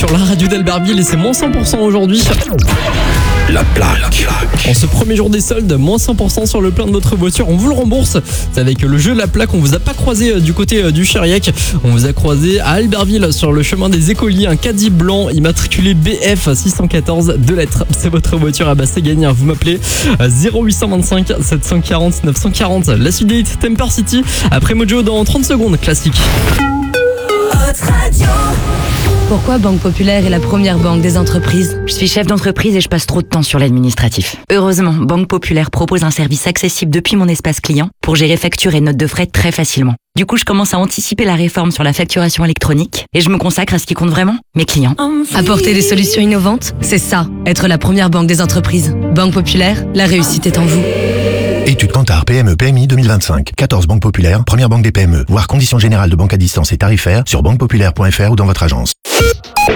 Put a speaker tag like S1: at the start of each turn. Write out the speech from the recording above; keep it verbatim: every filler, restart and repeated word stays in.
S1: sur la radio d'Albertville et c'est moins cent pour cent aujourd'hui.
S2: La plaque.
S1: En ce premier jour des soldes, moins cent pour cent sur le plein de votre voiture. On vous le rembourse. C'est avec le jeu La Plaque. On vous a pas croisé du côté du Chériac. On vous a croisé à Albertville sur le chemin des Écoliers. Un caddie blanc immatriculé B F six cent quatorze. Deux lettres. C'est votre voiture. Ah bah c'est gagné. Vous m'appelez zéro huit cent vingt-cinq sept cent quarante neuf cent quarante. La suite des hits Temper City. Après Mojo dans trente secondes. Classique.
S3: Pourquoi Banque Populaire est la première banque des entreprises?
S4: Je suis chef d'entreprise et je passe trop de temps sur l'administratif. Heureusement, Banque Populaire propose un service accessible depuis mon espace client pour gérer factures et notes de frais très facilement. Du coup, je commence à anticiper la réforme sur la facturation électronique et je me consacre à ce qui compte vraiment, mes clients.
S3: Apporter des solutions innovantes, c'est ça, être la première banque des entreprises. Banque Populaire, la réussite est en vous.
S5: Étude Kantar P M E P M I deux mille vingt-cinq. quatorze banques populaires, première banque des P M E. Voir conditions générales de banque à distance et tarifaires sur banque populaire point f r ou dans votre agence.